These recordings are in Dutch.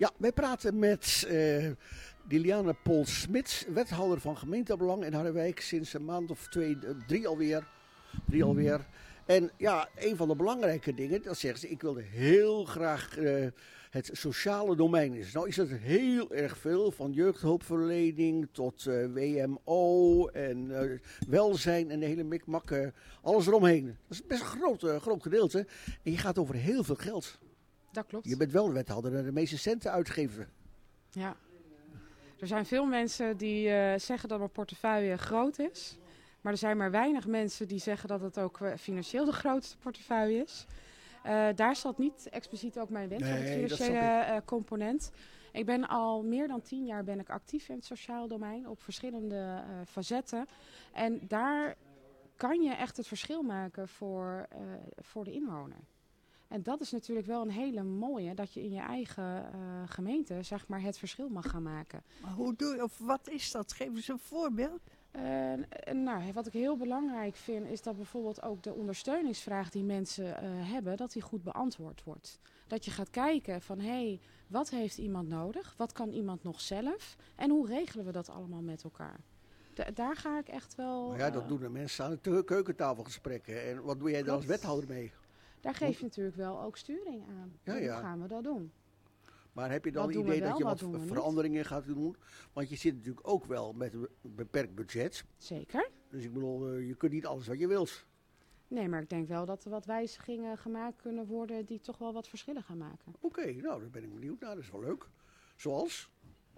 Ja, wij praten met Liliane Pool-Smits, wethouder van gemeentebelang in Harderwijk sinds een maand of drie alweer. En ja, een van de belangrijke dingen, dat zeggen ze, ik wilde heel graag het sociale domein is. Nou is het heel erg veel, van jeugdhulpverlening tot WMO en welzijn en de hele mikmak, alles eromheen. Dat is best een groot gedeelte en je gaat over heel veel geld. Dat klopt. Je bent wel de wethouder en de meeste centen uitgeven. Ja. Er zijn veel mensen die zeggen dat mijn portefeuille groot is. Maar er zijn maar weinig mensen die zeggen dat het ook financieel de grootste portefeuille is. Daar zat niet expliciet ook mijn wens, het financiële component. Ik ben al meer dan 10 jaar actief in het sociaal domein op verschillende facetten. En daar kan je echt het verschil maken voor de inwoner. En dat is natuurlijk wel een hele mooie, dat je in je eigen gemeente zeg maar, het verschil mag gaan maken. Maar hoe doe je, of wat is dat? Geef eens een voorbeeld. Wat ik heel belangrijk vind, is dat bijvoorbeeld ook de ondersteuningsvraag die mensen hebben, dat die goed beantwoord wordt. Dat je gaat kijken van, wat heeft iemand nodig? Wat kan iemand nog zelf? En hoe regelen we dat allemaal met elkaar? Daar ga ik echt wel... Maar ja, dat doen de mensen aan de keukentafelgesprekken. En wat doe jij dan als wethouder mee? Daar geef je natuurlijk wel ook sturing aan. Ja. Hoe gaan we dat doen? Maar heb je dan het idee dat je wat veranderingen gaat doen? Want je zit natuurlijk ook wel met een beperkt budget. Zeker. Dus ik bedoel, je kunt niet alles wat je wilt. Nee, maar ik denk wel dat er wat wijzigingen gemaakt kunnen worden die toch wel wat verschillen gaan maken. Oké, nou daar ben ik benieuwd naar. Dat is wel leuk. Zoals?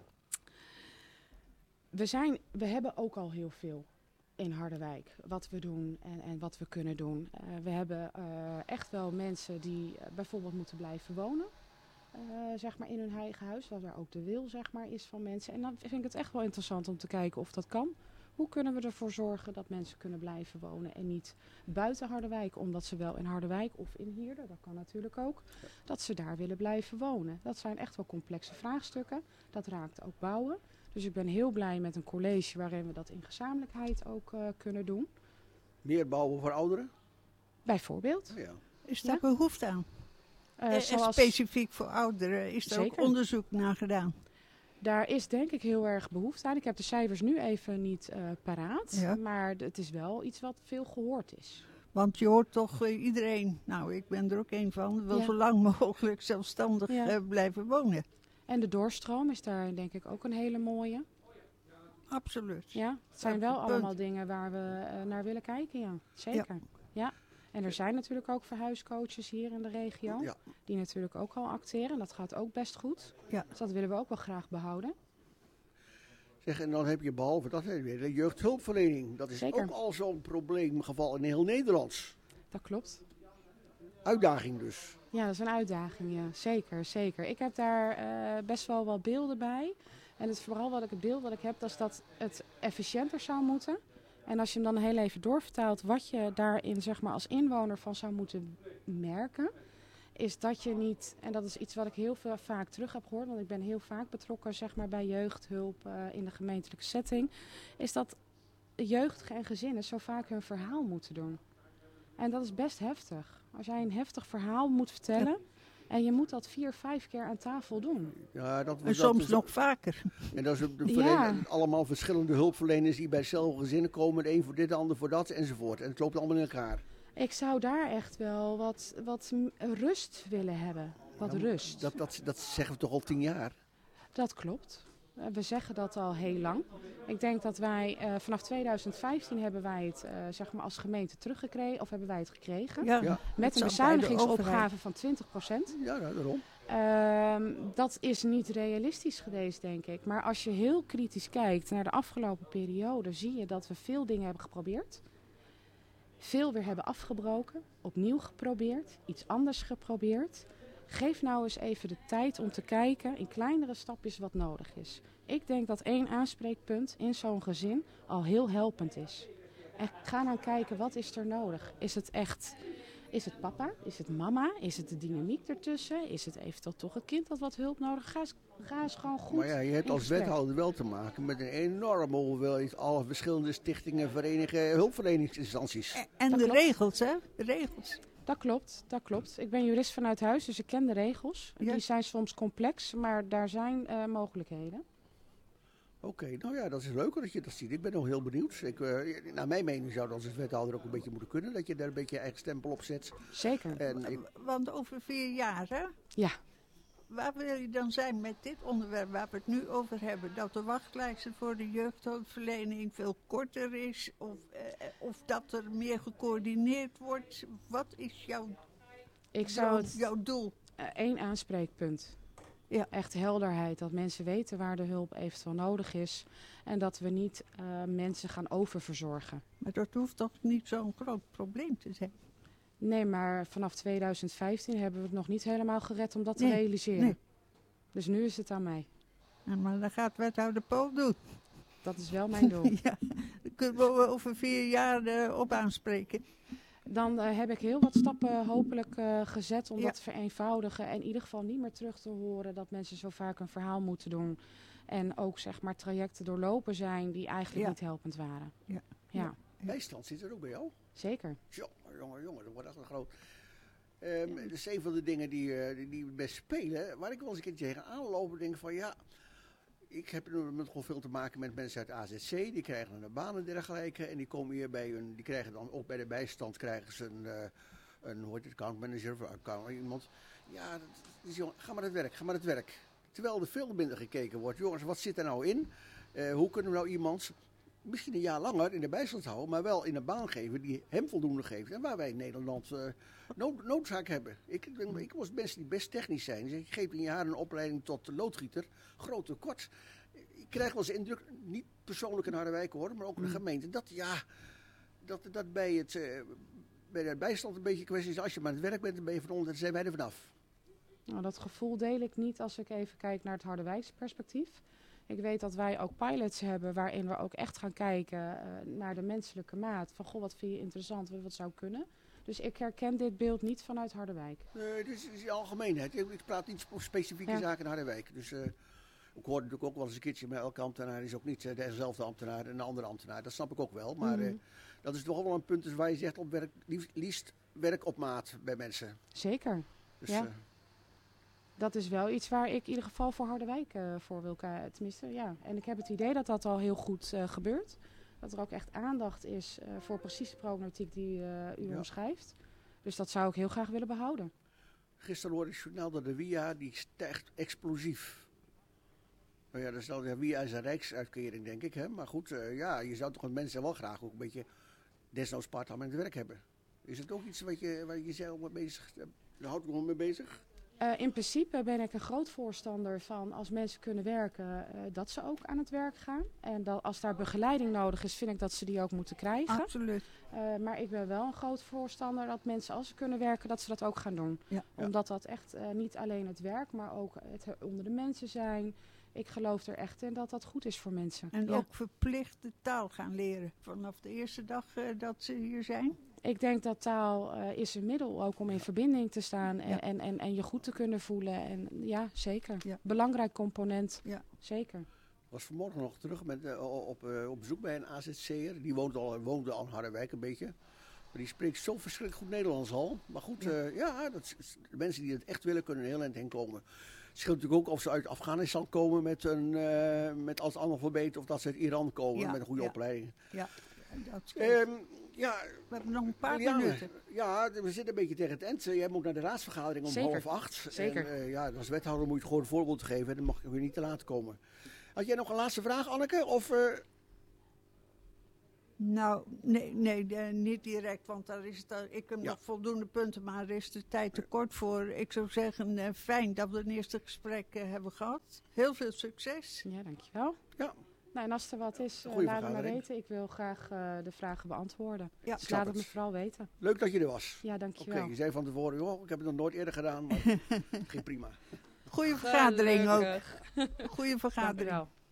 We hebben ook al heel veel in Harderwijk, wat we doen en wat we kunnen doen. We hebben echt wel mensen die bijvoorbeeld moeten blijven wonen. Zeg maar in hun eigen huis, waar daar ook de wil zeg maar, is van mensen. En dan vind ik het echt wel interessant om te kijken of dat kan. Hoe kunnen we ervoor zorgen dat mensen kunnen blijven wonen en niet buiten Harderwijk, omdat ze wel in Harderwijk of in Hierden, dat kan natuurlijk ook, dat ze daar willen blijven wonen. Dat zijn echt wel complexe vraagstukken. Dat raakt ook bouwen. Dus ik ben heel blij met een college waarin we dat in gezamenlijkheid ook kunnen doen. Meer bouwen voor ouderen? Bijvoorbeeld. Ja. Is daar behoefte aan? Specifiek voor ouderen is er ook onderzoek naar gedaan? Daar is denk ik heel erg behoefte aan. Ik heb de cijfers nu even niet paraat. Ja. Maar het is wel iets wat veel gehoord is. Want je hoort toch iedereen, nou ik ben er ook een van, wil zo lang mogelijk zelfstandig blijven wonen. En de doorstroom is daar denk ik ook een hele mooie. Absoluut. Ja, het zijn wel allemaal dingen waar we naar willen kijken, ja. Zeker. Ja. En er zijn natuurlijk ook verhuiscoaches hier in de regio. Ja. Die natuurlijk ook al acteren. En dat gaat ook best goed. Ja. Dus dat willen we ook wel graag behouden. Zeg, en dan heb je behalve dat weer de jeugdhulpverlening. Dat is ook al zo'n probleemgeval in heel Nederland. Dat klopt. Uitdaging dus. Ja, dat is een uitdaging, ja. Zeker, zeker. Ik heb daar best wel wat beelden bij. En het beeld wat ik heb, is dat het efficiënter zou moeten. En als je hem dan heel even doorvertaalt, wat je daarin zeg maar, als inwoner van zou moeten merken, is dat je niet, en dat is iets wat ik heel vaak terug heb gehoord, want ik ben heel vaak betrokken zeg maar, bij jeugdhulp in de gemeentelijke setting, is dat jeugdigen en gezinnen zo vaak hun verhaal moeten doen. En dat is best heftig. Als jij een heftig verhaal moet vertellen en je moet dat 4, 5 keer aan tafel doen. Ja, en soms nog vaker. En dat is allemaal verschillende hulpverleners die bij hetzelfde gezinnen komen. De een voor dit, de ander voor dat enzovoort. En het loopt allemaal in elkaar. Ik zou daar echt wel wat rust willen hebben. Rust. Dat zeggen we toch al 10 jaar? Dat klopt. We zeggen dat al heel lang. Ik denk dat wij vanaf 2015 hebben wij het zeg maar als gemeente teruggekregen, of hebben wij het gekregen. Ja. Met een bezuinigingsopgave van 20%. Ja, daarom. Dat is niet realistisch geweest, denk ik. Maar als je heel kritisch kijkt naar de afgelopen periode, zie je dat we veel dingen hebben geprobeerd. Veel weer hebben afgebroken, opnieuw geprobeerd, iets anders geprobeerd. Geef nou eens even de tijd om te kijken in kleinere stapjes wat nodig is. Ik denk dat 1 aanspreekpunt in zo'n gezin al heel helpend is. En ga nou kijken, wat is er nodig? Is het papa? Is het mama? Is het de dynamiek ertussen? Is het eventueel toch een kind dat wat hulp nodig heeft? Ga eens gewoon goed. Maar ja, je hebt als wethouder wel te maken met een enorme hoeveelheid alle verschillende stichtingen, verenigingen, hulpverleningsinstanties. En de regels, hè? De regels. Dat klopt. Ik ben jurist vanuit huis, dus ik ken de regels. Ja. Die zijn soms complex, maar daar zijn mogelijkheden. Oké, nou ja, dat is leuker dat je dat ziet. Ik ben nog heel benieuwd. Naar mijn mening zou dat als wethouder ook een beetje moeten kunnen. Dat je daar een beetje je eigen stempel op zet. Zeker. Want over 4 jaar, hè? Ja. Waar wil je dan zijn met dit onderwerp waar we het nu over hebben? Dat de wachtlijsten voor de jeugdhulpverlening veel korter is? Of dat er meer gecoördineerd wordt? Wat is jouw doel? 1 aanspreekpunt. Ja. Echt helderheid. Dat mensen weten waar de hulp eventueel nodig is. En dat we niet mensen gaan oververzorgen. Maar dat hoeft toch niet zo'n groot probleem te zijn? Nee, maar vanaf 2015 hebben we het nog niet helemaal gered om dat te realiseren. Nee. Dus nu is het aan mij. Nou, maar dan gaat wethouder Pool doen. Dat is wel mijn doel. Ja, dan kunnen we over 4 jaar op aanspreken. Dan heb ik heel wat stappen hopelijk gezet om dat te vereenvoudigen. En in ieder geval niet meer terug te horen dat mensen zo vaak een verhaal moeten doen. En ook zeg maar trajecten doorlopen zijn die eigenlijk niet helpend waren. Ja. Bijstand zit er ook bij jou? Zeker. Jongen, dat wordt echt een groot. Dat is een van de dingen die best spelen. Waar ik wel eens een keertje tegenaan loop en denk van ja... Ik heb met gewoon veel te maken met mensen uit AZC. Die krijgen een baan en dergelijke. En die komen hier die krijgen dan ook bij de bijstand krijgen ze een hoe heet het, account manager of iemand. Ja, ga maar het werk. Terwijl er veel minder gekeken wordt. Jongens, wat zit er nou in? Hoe kunnen we nou iemand misschien een jaar langer in de bijstand houden, maar wel in een baan geven die hem voldoende geeft. En waar wij in Nederland noodzaak hebben. Ik was mensen die best technisch zijn. Dus ik geef een jaar een opleiding tot loodgieter. Groot tekort. Ik krijg wel eens de indruk, niet persoonlijk in Harderwijk hoor, maar ook in de gemeente, dat bij de bijstand een beetje kwestie is. Als je maar aan het werk bent, dan ben je van onder, dan zijn wij er vanaf. Nou, dat gevoel deel ik niet als ik even kijk naar het Harderwijkse perspectief. Ik weet dat wij ook pilots hebben waarin we ook echt gaan kijken naar de menselijke maat. Van goh, wat vind je interessant, wat zou kunnen. Dus ik herken dit beeld niet vanuit Harderwijk. Nee, dit is de algemeenheid. Ik praat niet over specifieke zaken in Harderwijk. Dus ik hoor natuurlijk ook wel eens een keertje, maar elke ambtenaar is ook niet dezelfde ambtenaar en een andere ambtenaar. Dat snap ik ook wel. Maar dat is toch wel een punt dus waar je zegt op liefst werk op maat bij mensen. Zeker, Dus, ja. Dat is wel iets waar ik in ieder geval voor Harderwijk voor wil kijken. Tenminste, ja. En ik heb het idee dat dat al heel goed gebeurt. Dat er ook echt aandacht is voor precies de problematiek die u omschrijft. Dus dat zou ik heel graag willen behouden. Gisteren hoorde ik journaal dat de WIA die stijgt explosief. Nou ja, dat is dan de WIA is een rijksuitkering, denk ik. Hè? Maar goed, je zou toch met mensen wel graag ook een beetje desnoods part-time aan het werk hebben. Is het ook iets waar je zelf mee bezig bent? Daar houdt u gewoon mee bezig? In principe ben ik een groot voorstander van als mensen kunnen werken, dat ze ook aan het werk gaan. En als daar begeleiding nodig is, vind ik dat ze die ook moeten krijgen. Absoluut. Maar ik ben wel een groot voorstander dat mensen als ze kunnen werken, dat ze dat ook gaan doen. Ja. Omdat dat echt niet alleen het werk, maar ook het onder de mensen zijn. Ik geloof er echt in dat dat goed is voor mensen. En ook verplicht de taal gaan leren vanaf de eerste dag dat ze hier zijn. Ik denk dat taal is een middel ook om in verbinding te staan en je goed te kunnen voelen. En ja, zeker. Ja. Belangrijk component. Ja. Zeker. Ik was vanmorgen nog terug op bezoek bij een AZC'er. Die woonde al in Harderwijk een beetje. Maar die spreekt zo verschrikkelijk goed Nederlands al. Maar goed, de mensen die het echt willen kunnen heel eind heen komen. Het scheelt natuurlijk ook of ze uit Afghanistan komen met als analfabeet of dat ze uit Iran komen met een goede opleiding. Ja, dat we hebben nog een paar minuten. Ja, we zitten een beetje tegen het eind. Jij moet naar de raadsvergadering om 7:30. Zeker. En als wethouder moet je gewoon een voorbeeld geven. En dan mag je weer niet te laat komen. Had jij nog een laatste vraag, Anneke? Of, Nou, nee, niet direct. Want ik heb nog voldoende punten, maar er is de tijd te kort voor. Ik zou zeggen, fijn dat we een eerste gesprek hebben gehad. Heel veel succes. Ja, dankjewel. Ja. Nou, en als er wat is, laat het maar weten. Ik wil graag de vragen beantwoorden. Ja, dus laat het me vooral weten. Leuk dat je er was. Ja, dankjewel. Oké, je zei van tevoren, ik heb het nog nooit eerder gedaan, maar ging prima. Goeie vergadering ook. Goeie vergadering. Dankjewel.